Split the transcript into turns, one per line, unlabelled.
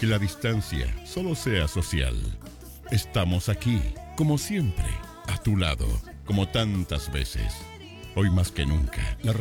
que la distancia solo sea social. Estamos aquí, como siempre, a tu lado, como tantas veces. Hoy más que nunca, la